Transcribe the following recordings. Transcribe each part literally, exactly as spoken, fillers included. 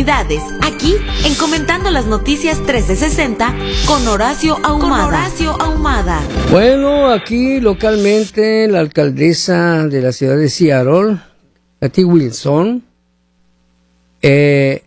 actividades, aquí en Comentando las Noticias trescientos sesenta con Horacio Ahumada. Con Horacio Ahumada. Bueno, aquí localmente la alcaldesa de la ciudad de Seattle, Kathy Wilson, eh,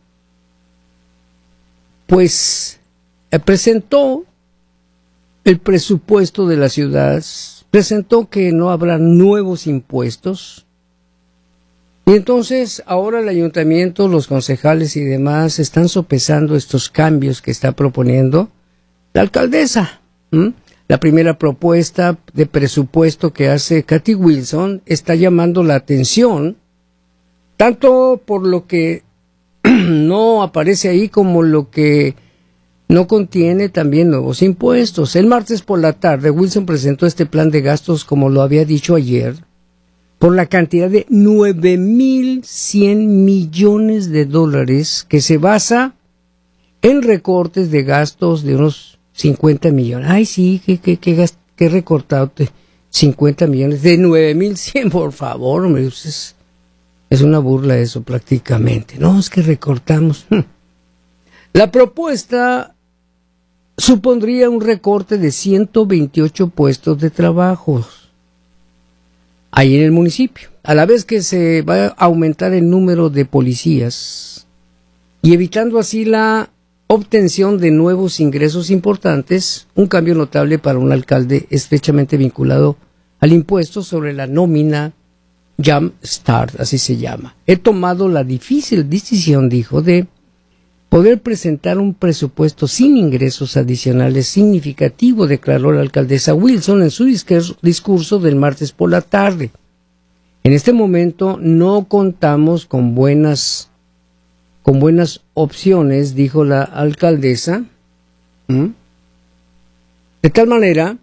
pues eh, presentó el presupuesto de la ciudad, presentó que no habrá nuevos impuestos. Y entonces ahora el ayuntamiento, los concejales y demás están sopesando estos cambios que está proponiendo la alcaldesa. ¿Mm? La primera propuesta de presupuesto que hace Kathy Wilson está llamando la atención, tanto por lo que no aparece ahí como lo que no contiene también nuevos impuestos. El martes por la tarde Wilson presentó este plan de gastos, como lo había dicho ayer, por la cantidad de nueve mil cien millones de dólares, que se basa en recortes de gastos de unos cincuenta millones. Ay, sí, que, que, que, que recortado cincuenta millones de nueve mil cien, por favor, hombre, es, es una burla eso prácticamente. No, es que recortamos. La propuesta supondría un recorte de ciento veintiocho puestos de trabajo ahí en el municipio, a la vez que se va a aumentar el número de policías y evitando así la obtención de nuevos ingresos importantes, un cambio notable para un alcalde estrechamente vinculado al impuesto sobre la nómina Jump Start, así se llama. He tomado la difícil decisión, dijo, de poder presentar un presupuesto sin ingresos adicionales significativo, declaró la alcaldesa Wilson en su discurso del martes por la tarde. En este momento no contamos con buenas, con buenas opciones, dijo la alcaldesa, ¿Mm? de tal manera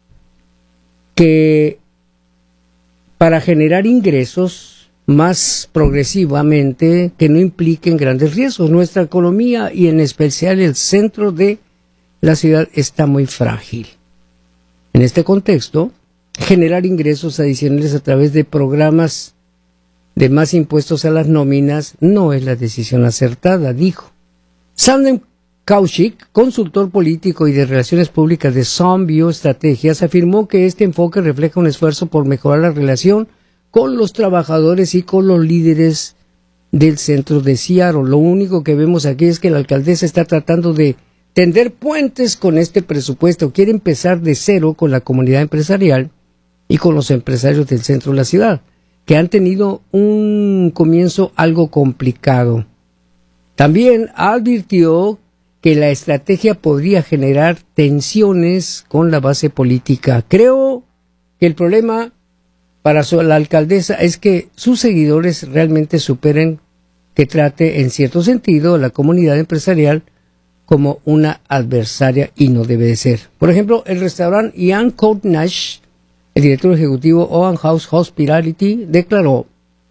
que para generar ingresos más progresivamente que no impliquen grandes riesgos. Nuestra economía y en especial el centro de la ciudad está muy frágil. En este contexto, generar ingresos adicionales a través de programas de más impuestos a las nóminas no es la decisión acertada, dijo. Sandem Kaushik, consultor político y de relaciones públicas de Sun Bioestrategias, afirmó que este enfoque refleja un esfuerzo por mejorar la relación con los trabajadores y con los líderes del centro de Seattle. Lo único que vemos aquí es que la alcaldesa está tratando de tender puentes con este presupuesto. Quiere empezar de cero con la comunidad empresarial y con los empresarios del centro de la ciudad, que han tenido un comienzo algo complicado. También advirtió que la estrategia podría generar tensiones con la base política. Creo que el problema para su, la alcaldesa es que sus seguidores realmente superen que trate en cierto sentido a la comunidad empresarial como una adversaria, y no debe de ser. Por ejemplo, el restaurante Ian Court Nash, el director ejecutivo Owen House Hospitality, declaró,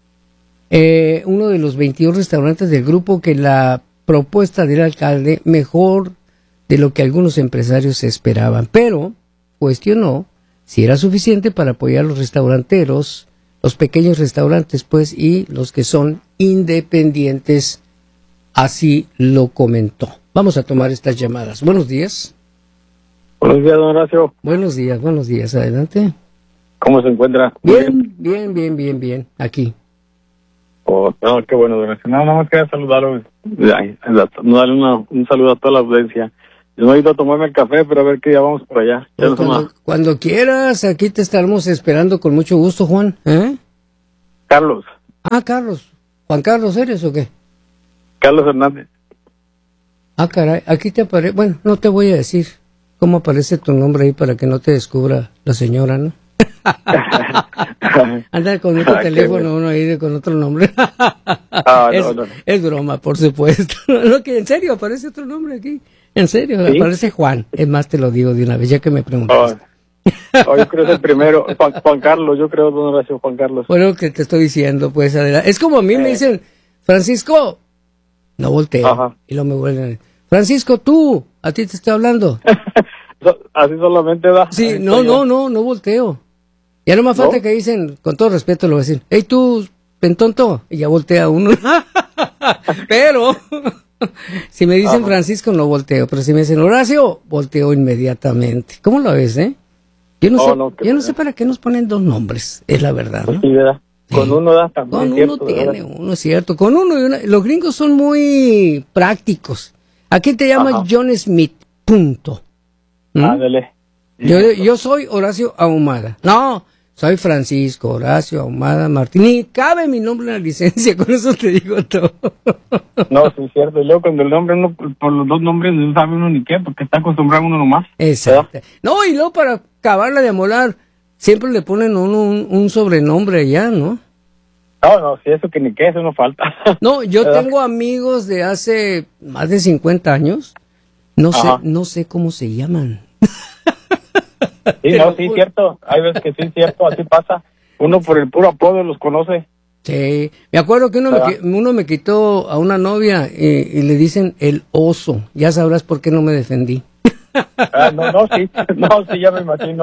eh, uno de los veintidós restaurantes del grupo, que la propuesta del alcalde mejor de lo que algunos empresarios esperaban, pero cuestionó si era suficiente para apoyar a los restauranteros, los pequeños restaurantes, pues, y los que son independientes. Así lo comentó. Vamos a tomar estas llamadas. Buenos días. Buenos días, don Horacio. Buenos días, buenos días. Adelante. ¿Cómo se encuentra? Bien, bien, bien, bien, bien. Aquí. Oh, no, qué bueno, don Horacio. No, nada más quería saludarlo. No darle una, un saludo a toda la audiencia. Yo no he ido a tomarme el café, pero a ver que ya vamos por allá. Ya Pues cuando, cuando quieras, aquí te estaremos esperando con mucho gusto, Juan. ¿Eh? Carlos. Ah, Carlos. ¿Juan Carlos eres o qué? Carlos Hernández. Ah, caray, aquí te aparece. Bueno, no te voy a decir cómo aparece tu nombre ahí para que no te descubra la señora, ¿no? Anda con otro ah, teléfono, uno ahí de, con otro nombre. ah, es, no, no. es broma, por supuesto. No, que en serio aparece otro nombre aquí. En serio, ¿sí? Aparece Juan. Es más, te lo digo de una vez, ya que me preguntaste. Oh, oh, yo creo que es el primero. Juan, Juan Carlos, yo creo, don Horacio, Juan Carlos. Bueno, que te estoy diciendo, pues, adelante. Es como a mí eh. me dicen, Francisco, no volteo. Ajá. Y luego me vuelven, Francisco, tú, a ti te estoy hablando. Así solamente da. Sí, no, no, no, no volteo. Ya no más falta ¿No? que dicen, con todo respeto lo voy a decir, hey tú, pentonto, y ya voltea uno. Pero, si me dicen Ajá. Francisco, no volteo, pero si me dicen Horacio, volteo inmediatamente. ¿Cómo lo ves, eh? Yo no, Oh, sé, no, qué yo no bueno. sé para qué nos ponen dos nombres, es la verdad, Pues ¿no? sí, ¿verdad? Con Sí. uno da también. Con es uno cierto, tiene, ¿verdad? uno es cierto. Con uno y una, los gringos son muy prácticos. Aquí te llaman Ajá. John Smith, punto. ¿Mm? Ándale. Yo, yo soy Horacio Ahumada. No, soy Francisco Horacio Ahumada Martín. Ni cabe mi nombre en la licencia, con eso te digo todo. No, sí es cierto. Y luego cuando el nombre, uno, por los dos nombres, no sabe uno ni qué, porque está acostumbrado uno nomás. Exacto. No, y luego para acabarla de amolar, siempre le ponen a uno un, un sobrenombre allá, ¿no? No, no, si eso que ni qué, eso no falta. No, yo ¿verdad? tengo amigos de hace más de cincuenta años. No sé, Ajá. no sé cómo se llaman. Sí, Te no, lo sí, juro. cierto. Hay veces que sí es cierto, así pasa. Uno por el puro apodo los conoce. Sí, me acuerdo que uno, me, ¿verdad? qui- uno me quitó a una novia y, y le dicen el oso. Ya sabrás por qué no me defendí. Ah, no, no, sí, no, sí, ya me imagino.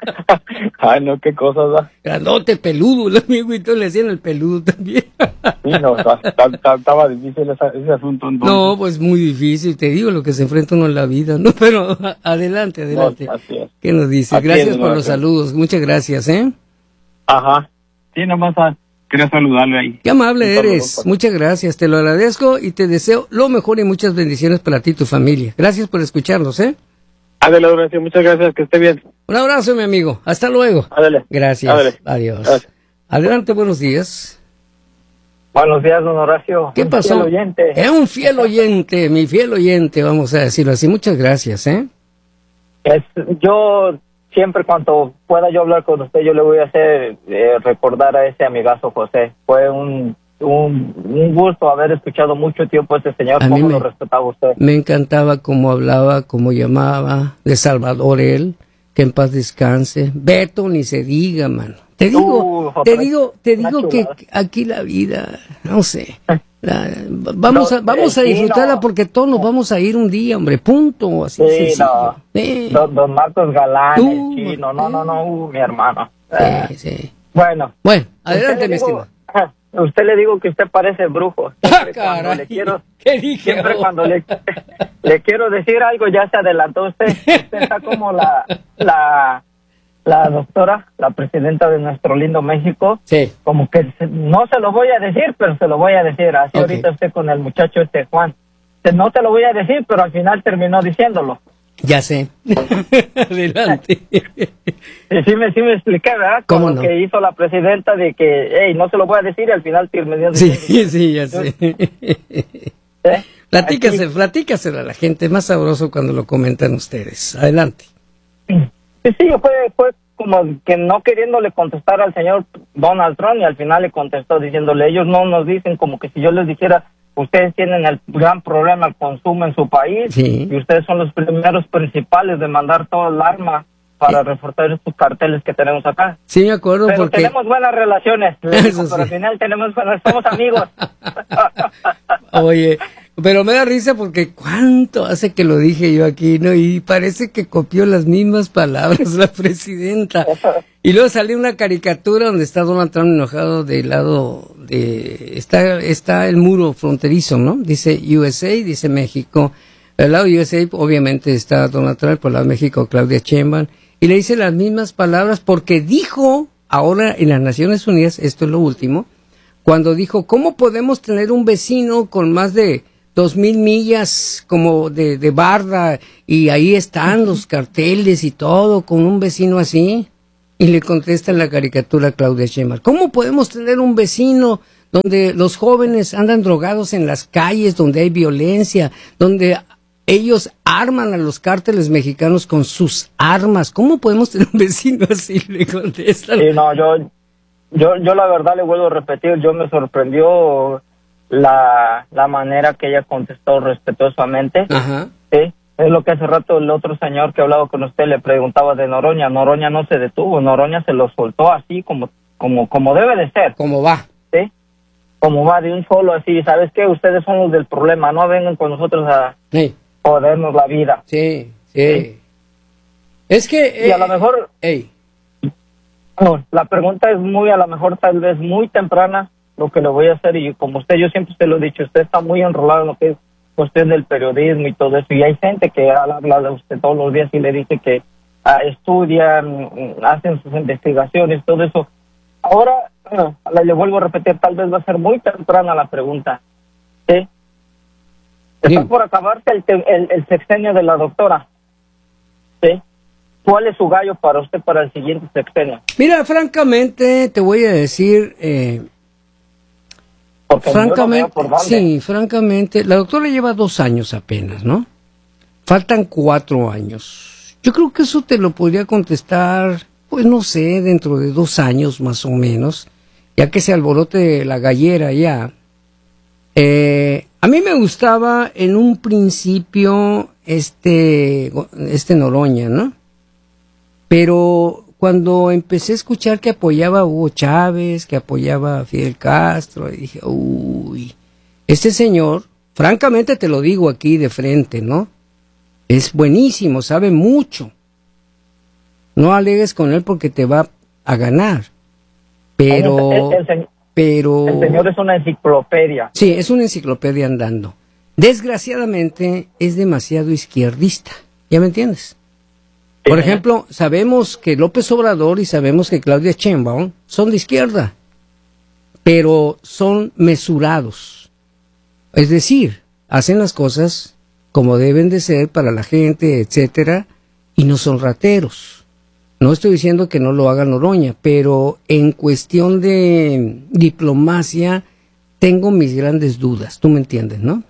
Ay, no, qué cosas, ¿verdad? Grandote, peludo, el amigo y todo le decían el peludo también. Sí, no, está- está- está- estaba difícil esa- ese asunto entonces. No, pues muy difícil, te digo lo que se enfrenta uno en la vida, ¿no? Pero a- adelante, adelante. No, así es. ¿Qué nos dices? Así Gracias es, por no, los sí. saludos, muchas gracias, ¿eh? Ajá. Sí, nomás ah, quería saludarle ahí. Qué amable Un saludo, eres, pues. muchas gracias, te lo agradezco y te deseo lo mejor y muchas bendiciones para ti y tu familia. Gracias por escucharnos, ¿eh? Ándale, Horacio, muchas gracias, que esté bien. Un abrazo, mi amigo, hasta luego. Ándale. Gracias, Ándale. adiós. Gracias. Adelante, buenos días. Buenos días, don Horacio. ¿Qué Un pasó? fiel oyente. Es un fiel oyente, mi fiel oyente, vamos a decirlo así. Muchas gracias, ¿eh? Es, yo siempre cuando pueda yo hablar con usted, yo le voy a hacer eh, recordar a ese amigazo José. Fue un, un, un gusto haber escuchado mucho tiempo a ese señor, A mí cómo me- lo respetaba usted. Me encantaba cómo hablaba, cómo llamaba, de Salvador él, que en paz descanse. Beto, ni se diga, mano. Te digo, Uh, te digo, te una digo que chulada. aquí la vida, no sé. la- vamos a, No, vamos a sí, disfrutarla no. porque todos nos vamos a ir un día, hombre, punto, así Sí, sencillo. no. Sí, Don, don Marcos Galán, Tú, el chino, no, no, no, uh, mi hermano. sí, sí. Bueno. Bueno, usted adelante, le mi digo- estimado. ajá, Usted le digo que usted parece brujo. Ah, Siempre cuando caray. le quiero, ¿Qué dije? siempre cuando le, le quiero decir algo ya se adelantó usted. Usted está como la, la, la doctora, la presidenta de nuestro lindo México. Sí. Como que se- no se lo voy a decir, pero se lo voy a decir. Así Ok. ahorita usted con el muchacho este Juan. Que No te lo voy a decir, pero al final terminó diciéndolo. Ya sé. Adelante. Y sí me, sí me expliqué, ¿verdad? ¿Cómo Con no? lo que hizo la presidenta de que, hey, no se lo voy a decir y al final terminó Sí, diciendo. sí, ya sé. ¿Eh? Platícase, Aquí- platícaselo a la gente, es más sabroso cuando lo comentan ustedes. Adelante. Sí, sí, fue, fue como que no queriéndole contestar al señor Donald Trump y al final le contestó diciéndole, ellos no nos dicen como que si yo les dijera, ustedes tienen el gran problema del consumo en su país Sí. y ustedes son los primeros principales de mandar todo el arma para reforzar estos carteles que tenemos acá. Sí, me acuerdo Pero porque... tenemos buenas relaciones, le Eso digo, sí. pero al final tenemos buenas, somos amigos. Oye, pero me da risa porque cuánto hace que lo dije yo aquí, ¿no? Y parece que copió las mismas palabras la presidenta. Y luego salió una caricatura donde está Donald Trump enojado del lado de... Está, está el muro fronterizo, ¿no? Dice U S A, dice México. Al lado de U S A obviamente está Donald Trump, por el lado de México Claudia Sheinbaum. Y le dice las mismas palabras porque dijo, ahora en las Naciones Unidas, esto es lo último, cuando dijo, ¿cómo podemos tener un vecino con más de dos mil millas como de, de barda y ahí están los carteles y todo, con un vecino así? Y le contesta en la caricatura Claudia Sheinbaum, ¿cómo podemos tener un vecino donde los jóvenes andan drogados en las calles, donde hay violencia, donde ellos arman a los cárteles mexicanos con sus armas? ¿Cómo podemos tener un vecino así? Le contesta. Sí, no, yo, yo, yo la verdad le vuelvo a repetir, yo me sorprendió la, la manera que ella contestó respetuosamente. Ajá. Sí, es lo que hace rato el otro señor que hablaba con usted le preguntaba de Noroña. Noroña no se detuvo, Noroña se lo soltó así como, como, como debe de ser. ¿Cómo va? ¿Sí? Como va de un solo así, ¿sabes qué? Ustedes son los del problema, no vengan con nosotros a Sí, jodernos la vida. sí, sí. Es que... Y a eh, lo mejor, ey, no, la pregunta es muy, a lo mejor tal vez muy temprana, lo que le voy a hacer, y como usted, yo siempre se lo he dicho, usted está muy enrolado en lo que es cuestión del periodismo y todo eso, y hay gente que habla de usted todos los días y le dice que ah, estudian, hacen sus investigaciones, todo eso. Ahora, bueno, le vuelvo a repetir, tal vez va a ser muy temprana la pregunta, ¿sí? Está por acabarse el, el, el sexenio de la doctora, ¿sí? ¿Cuál es su gallo para usted para el siguiente sexenio? Mira, francamente, te voy a decir, eh, francamente, no sí, francamente, la doctora lleva dos años apenas, ¿no? Faltan cuatro años. Yo creo que eso te lo podría contestar, pues no sé, dentro de dos años más o menos, ya que se alborote la gallera ya. Eh, a mí me gustaba en un principio este, este Noroña, ¿no? Pero cuando empecé a escuchar que apoyaba a Hugo Chávez, que apoyaba a Fidel Castro, dije, uy, este señor, francamente te lo digo aquí de frente, ¿no? Es buenísimo, sabe mucho. No alegues con él porque te va a ganar. Pero, el, el, el, pero... el señor es una enciclopedia. Sí, es una enciclopedia andando. Desgraciadamente es demasiado izquierdista, ¿ya me entiendes? Por ejemplo, sabemos que López Obrador y sabemos que Claudia Sheinbaum son de izquierda, pero son mesurados. Es decir, hacen las cosas como deben de ser para la gente, etcétera, y no son rateros. No estoy diciendo que no lo haga Noroña, pero en cuestión de diplomacia tengo mis grandes dudas. ¿Tú me entiendes, no?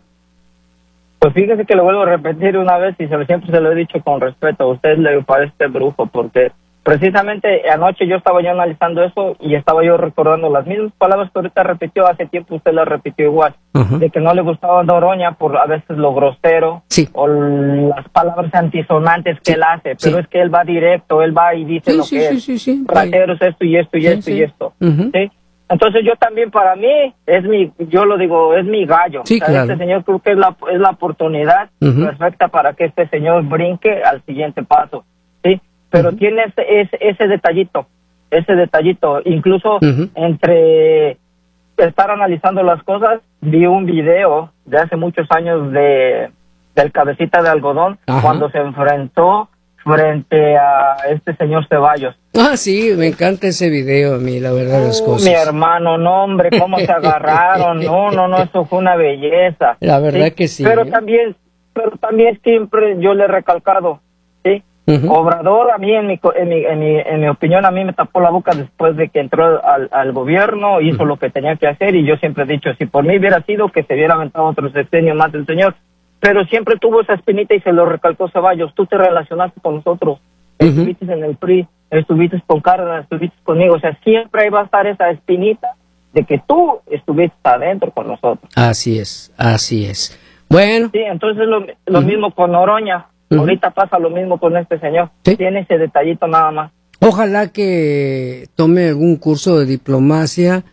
Pues fíjese que lo vuelvo a repetir una vez y se lo, siempre se lo he dicho con respeto. A usted le parece brujo porque precisamente anoche yo estaba yo analizando eso y estaba yo recordando las mismas palabras que ahorita repitió. Hace tiempo usted las repitió igual, uh-huh. de que no le gustaba Noroña por a veces lo grosero, sí, o las palabras antisonantes que sí, él hace, pero sí, es que él va directo, él va y dice sí, lo sí, que sí, es. Sí, sí, rateros, esto y esto y sí, esto sí. y esto. Uh-huh. ¿sí? Entonces yo también, para mí, es mi, yo lo digo, es mi gallo. Sí, o sea, claro. Este señor creo que es la, es la oportunidad uh-huh. perfecta para que este señor brinque al siguiente paso, ¿sí? Pero uh-huh. tiene ese, ese, ese detallito, ese detallito. Incluso uh-huh. entre estar analizando las cosas, vi un video de hace muchos años de del Cabecita de Algodón, uh-huh. cuando se enfrentó frente a este señor Ceballos. Ah, sí, me encanta ese video a mí, la verdad, las cosas. Mi hermano, no, hombre, cómo se agarraron, no, no, no, eso fue una belleza. La verdad ¿sí? que sí. Pero ¿eh? también, pero también siempre yo le he recalcado, ¿sí? Uh-huh. Obrador, a mí, en mi, en, mi, en, mi, en mi opinión, a mí me tapó la boca después de que entró al, al gobierno, hizo uh-huh. lo que tenía que hacer, y yo siempre he dicho, si por mí hubiera sido que se hubiera aventado otro sexenio más del señor, pero siempre tuvo esa espinita y se lo recalcó Ceballos. Tú te relacionaste con nosotros, uh-huh. estuviste en el P R I, estuviste con Cárdenas, estuviste conmigo, o sea, siempre va a estar esa espinita de que tú estuviste adentro con nosotros. Así es, así es. Bueno. Sí, entonces lo, lo uh-huh. mismo con Noroña, uh-huh. ahorita pasa lo mismo con este señor, ¿sí? Tiene ese detallito nada más. Ojalá que tome algún curso de diplomacia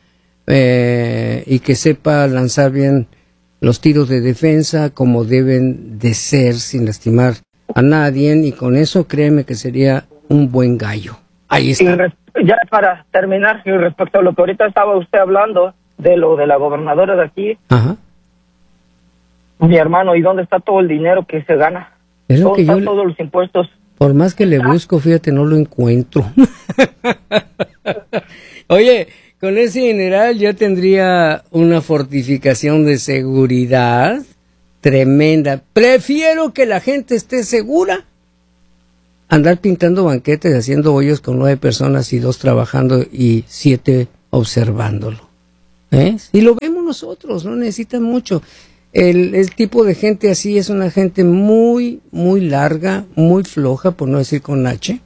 eh, y que sepa lanzar bien los tiros de defensa como deben de ser sin lastimar a nadie, y con eso créeme que sería un buen gallo. Ahí está. Y res- ya para terminar, y respecto a lo que ahorita estaba usted hablando de lo de la gobernadora de aquí, ajá, mi hermano, ¿y dónde está todo el dinero que se gana? Es lo ¿Dónde que están yo todos los impuestos? Por más que le busco, fíjate, no lo encuentro. Oye, con ese general yo tendría una fortificación de seguridad tremenda. Prefiero que la gente esté segura andar pintando banquetes, haciendo hoyos con nueve personas y dos trabajando y siete observándolo. ¿Eh? Y lo vemos nosotros, no necesitan mucho. El, el tipo de gente así es una gente muy, muy larga, muy floja, por no decir con H,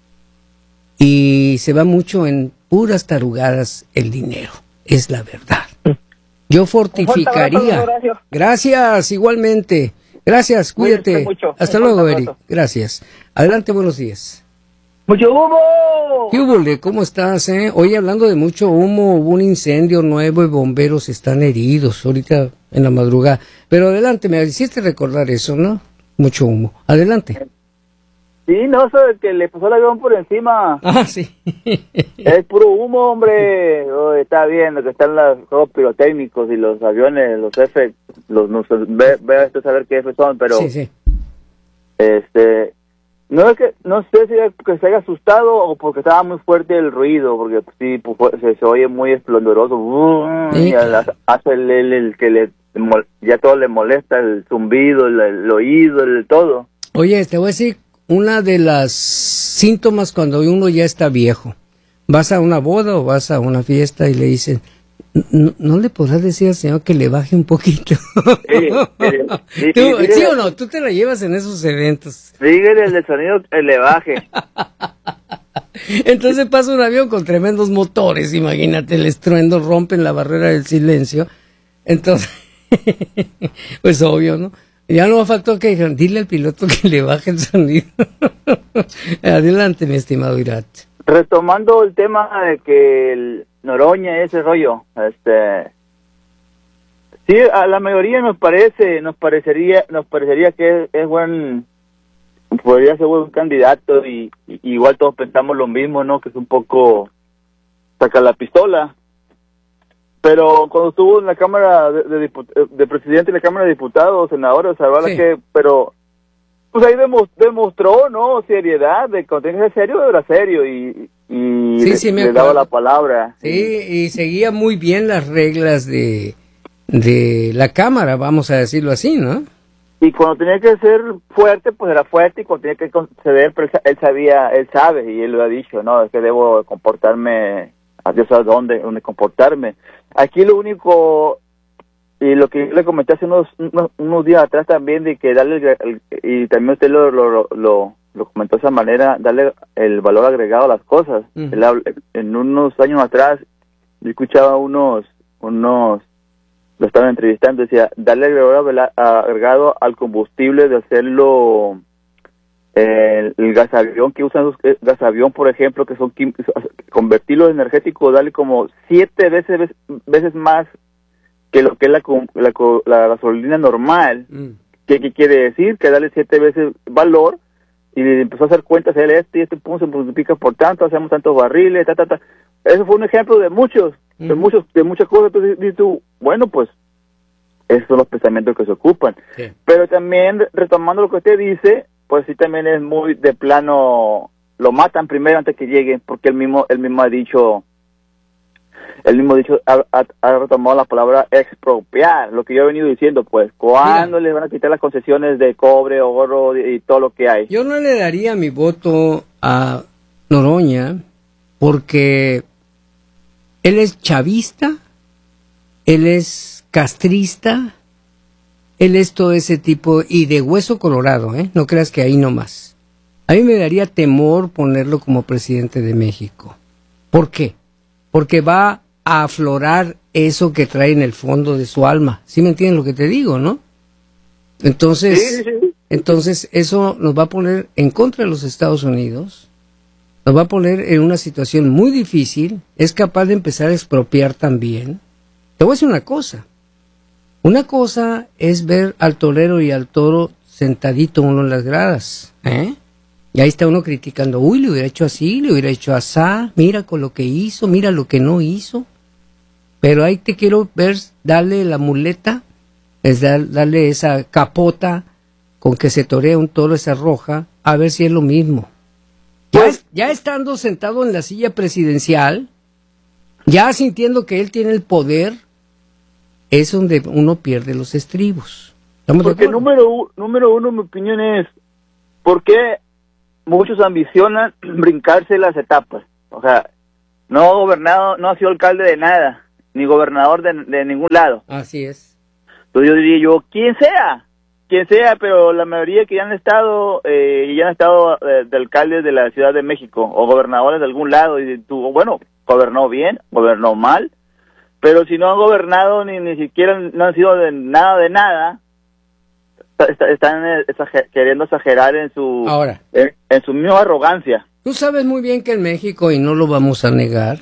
y se va mucho en puras tarugadas el dinero, es la verdad. Yo fortificaría. Gracias, igualmente. Gracias, cuídate. Hasta luego, Eric. Gracias. Adelante, buenos días. ¡Mucho humo! ¿Qué hubo, le? ¿Cómo estás, eh? Hoy hablando de mucho humo, hubo un incendio nuevo y bomberos están heridos ahorita en la madrugada. Pero adelante, me hiciste recordar eso, ¿no? Mucho humo. Adelante. Sí, no, eso de que le pasó el avión por encima. Ah, sí. Es puro humo, hombre. Oh, está viendo que están los juegos pirotécnicos y los aviones, los F, los, no sé, ve, ve esto saber qué F son, pero... Sí, sí. Este... No es que, no sé si es porque se haya asustado o porque estaba muy fuerte el ruido, porque pues, sí, pues, se, se oye muy esplendoroso. Sí, Y claro. hace el, el, el que le, ya todo le molesta, el zumbido, el, el oído, el todo. Oye, te voy a decir una de las síntomas cuando uno ya está viejo. Vas a una boda o vas a una fiesta y le dicen, ¿no, no le podrás decir al señor que le baje un poquito? Sí, sí, sí, ¿Tú, sí, ¿Sí o no? Tú te la llevas en esos eventos. Dígale el sonido que le baje. Entonces pasa un avión con tremendos motores, imagínate, el estruendo, rompen la barrera del silencio. Entonces, pues obvio, ¿no? Ya no faltó que dijeron, dile al piloto que le baje el sonido. Adelante, mi estimado Irat. Retomando el tema de que el Noroña, ese rollo, este... Sí, a la mayoría nos parece, nos parecería, nos parecería que es, es buen, podría ser buen candidato y, y igual todos pensamos lo mismo, ¿no? Que es un poco sacar la pistola. Pero cuando estuvo en la Cámara de, de, diput de presidente de la Cámara de Diputados, senadores, ¿sabes sí. que? Pero pues ahí demo demostró, ¿no? Seriedad, de cuando tenía que ser serio, era serio y, y sí, le, sí, me le daba la palabra. Sí, y seguía muy bien las reglas de de la Cámara, vamos a decirlo así, ¿no? Y cuando tenía que ser fuerte, pues era fuerte, y cuando tenía que conceder, pero él sabía, él sabe, y él lo ha dicho, ¿no? Es que debo comportarme, a Dios sabe dónde, dónde comportarme. Aquí lo único, y lo que yo le comenté hace unos, unos, unos días atrás también, de que darle, el, y también usted lo, lo, lo, lo comentó de esa manera, darle el valor agregado a las cosas. Uh-huh. Él, en unos años atrás, yo escuchaba unos, unos, lo estaban entrevistando, decía, darle agregado al combustible, de hacerlo eh, el gasavión que usan, los, eh, gasavión, por ejemplo, que son convertirlo en energético, darle como siete veces veces más que lo que es la, la, la gasolina normal. Mm. ¿Qué, ¿Qué quiere decir? Que darle siete veces valor, y empezó a hacer cuentas, este y este punto se multiplica por tanto, hacemos tantos barriles, ta, ta, ta. Eso fue un ejemplo de muchos, de mm. muchos, de muchas cosas. Entonces dices tú, bueno, pues esos son los pensamientos que se ocupan. Sí. Pero también, retomando lo que usted dice, pues sí también es muy de plano, lo matan primero antes que lleguen, porque él mismo, él mismo ha dicho, él mismo ha dicho, ha, ha, ha retomado la palabra expropiar, lo que yo he venido diciendo, pues, ¿cuándo les van a quitar las concesiones de cobre, oro y, y todo lo que hay? Yo no le daría mi voto a Noroña, porque él es chavista, él es castrista, él es todo ese tipo, y de hueso colorado, ¿eh? No creas que ahí nomás. A mí me daría temor ponerlo como presidente de México. ¿Por qué? Porque va a aflorar eso que trae en el fondo de su alma. ¿Sí me entiendes lo que te digo, no? Entonces, sí, sí, sí. entonces eso nos va a poner en contra de los Estados Unidos, nos va a poner en una situación muy difícil, es capaz de empezar a expropiar también. Te voy a decir una cosa. Una cosa es ver al torero y al toro sentadito uno en las gradas, ¿eh? Y ahí está uno criticando, uy, le hubiera hecho así, le hubiera hecho asá, mira con lo que hizo, mira lo que no hizo. Pero ahí te quiero ver, darle la muleta, es dar, darle esa capota con que se torea un toro, esa roja, a ver si es lo mismo. Ya, es, ya estando sentado en la silla presidencial, ya sintiendo que él tiene el poder, es donde uno pierde los estribos. Porque número, número uno, mi opinión es, ¿por qué muchos ambicionan brincarse las etapas? O sea, no ha gobernado, no ha sido alcalde de nada, ni gobernador de, de ningún lado. Así es. Entonces yo diría yo, quien sea, quien sea, pero la mayoría que ya han estado, eh, ya han estado eh, de alcaldes de la Ciudad de México, o gobernadores de algún lado, y tú, bueno, gobernó bien, gobernó mal, pero si no han gobernado, ni ni siquiera no han sido de nada de nada, está, están exager, queriendo exagerar en su Ahora, en, en su misma arrogancia. Tú sabes muy bien que en México, y no lo vamos a negar,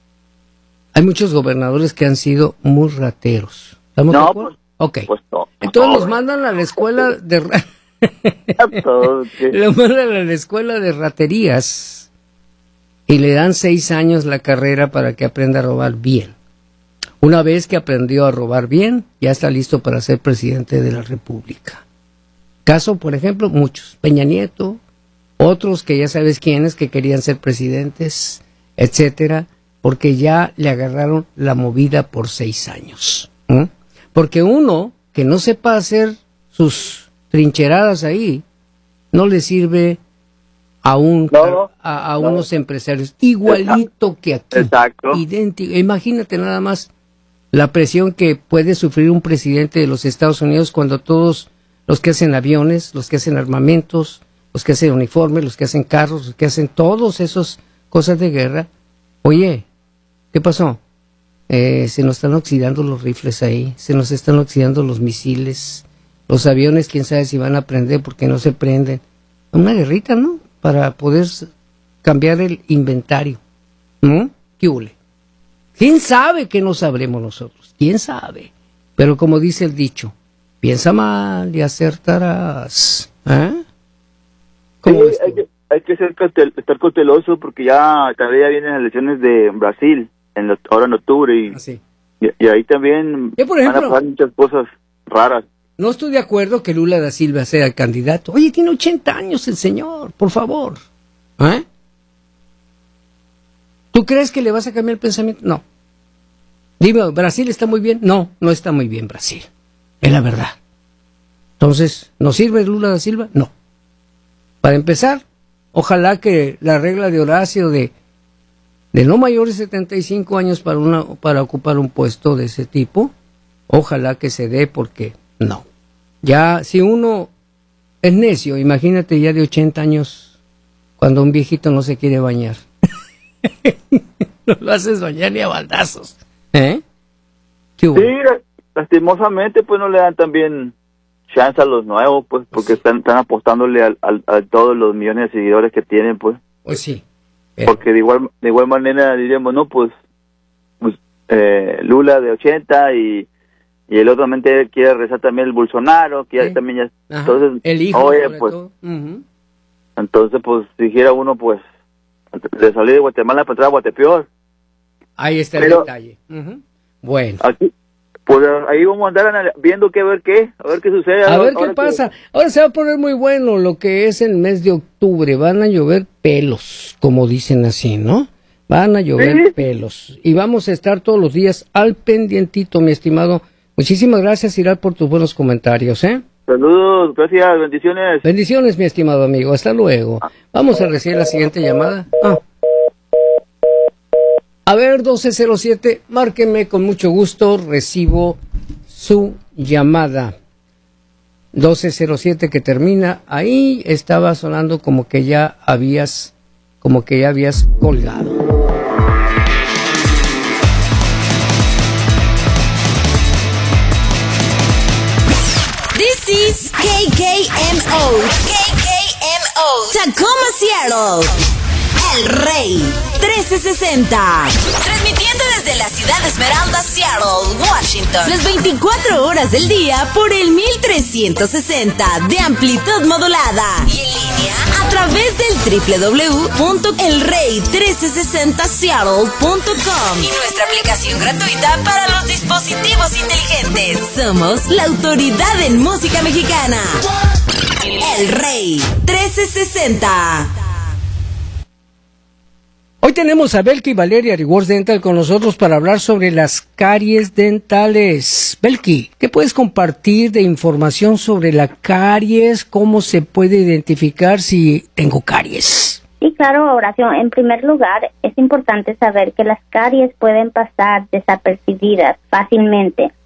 hay muchos gobernadores que han sido muy rateros. ¿Estamos no, de acuerdo? Pues, ok. Pues no, Entonces no, los mandan a la escuela de... Todo, ¿qué? Lo mandan a la escuela de raterías y le dan seis años la carrera para que aprenda a robar bien. Una vez que aprendió a robar bien, ya está listo para ser presidente de la República. Caso, por ejemplo, muchos. Peña Nieto, otros que ya sabes quiénes que querían ser presidentes, etcétera, porque ya le agarraron la movida por seis años. ¿eh? Porque uno que no sepa hacer sus trincheradas ahí, no le sirve a un No, a, a no. unos empresarios igualito que aquí. Exacto. Idéntico. Imagínate nada más la presión que puede sufrir un presidente de los Estados Unidos cuando todos los que hacen aviones, los que hacen armamentos, los que hacen uniformes, los que hacen carros, los que hacen todos esos cosas de guerra, oye, ¿qué pasó? Eh, se nos están oxidando los rifles ahí, se nos están oxidando los misiles, los aviones, quién sabe si van a prender porque no se prenden. Una guerrita, ¿no? Para poder cambiar el inventario. ¿No? ¿Qué hule? ¿Quién sabe que no sabremos nosotros? ¿Quién sabe? Pero como dice el dicho, piensa mal y acertarás. ¿Eh? ¿Cómo Sí, ves tú? hay, que, hay que ser cautel- estar cauteloso porque ya también ya vienen las elecciones de Brasil, en lo- ahora en octubre, y, Así. y, y ahí también Yo, por van ejemplo- a pasar muchas cosas raras. No estoy de acuerdo que Lula da Silva sea el candidato. Oye, tiene ochenta años el señor, por favor. ¿Eh? ¿Tú crees que le vas a cambiar el pensamiento? No. Dime, ¿Brasil está muy bien? No, no está muy bien Brasil. Es la verdad. Entonces, ¿nos sirve Lula da Silva? No. Para empezar, ojalá que la regla de Horacio de, de no mayores de setenta y cinco años para, una, para ocupar un puesto de ese tipo, ojalá que se dé porque no. Ya, si uno es necio, imagínate ya de ochenta años, cuando un viejito no se quiere bañar. No lo haces bañar ni a baldazos. ¿Eh? ¿Qué hubo? Sí, la- lastimosamente pues no le dan también chance a los nuevos, pues, porque están, están apostándole al- al- a todos los millones de seguidores que tienen, pues. Pues sí. Eh, Porque de igual de igual manera diríamos, no, pues, pues eh, Lula de ochenta y, y el otro también te- quiere regresar también el Bolsonaro, que ya Sí. también ya... ajá, Entonces, el hijo, oye, sobre pues, todo. Ujú. entonces, pues, si dijera uno, pues, de salir de Guatemala para entrar a Guatepeor. Ahí está el Pero- detalle. Ujú. Bueno. Aquí, pues ahí vamos a andar anal- viendo qué, ver qué, a ver qué sucede. A ahora- ver qué ahora que- pasa. Ahora se va a poner muy bueno lo que es el mes de octubre. Van a llover pelos, como dicen así, ¿no? Van a llover Sí. pelos. Y vamos a estar todos los días al pendientito, mi estimado. Muchísimas gracias, Iral, por tus buenos comentarios, ¿eh? Saludos, gracias, bendiciones. Bendiciones, mi estimado amigo. Hasta luego. Vamos a recibir la siguiente llamada. Ah. A ver, doce cero siete, márqueme con mucho gusto. Recibo su llamada. doce cero siete que termina. Ahí estaba sonando como que ya habías, como que ya habías colgado. This is K K M O. K K M O. Tacoma, Seattle. El Rey trece sesenta. Transmitiendo desde la ciudad de Esmeralda, Seattle, Washington. Las veinticuatro horas del día por el mil trescientos sesenta de amplitud modulada. Y en línea a través del doble u doble u doble u punto el rey trece sesenta seattle punto com y nuestra aplicación gratuita para los dispositivos inteligentes. Somos la autoridad en música mexicana. El Rey trece sesenta. Hoy tenemos a Belki Valeria Rewards Dental con nosotros para hablar sobre las caries dentales. Belki, ¿qué puedes compartir de información sobre la caries? ¿Cómo se puede identificar si tengo caries? Sí, claro, Horacio. En primer lugar, es importante saber que las caries pueden pasar desapercibidas fácilmente.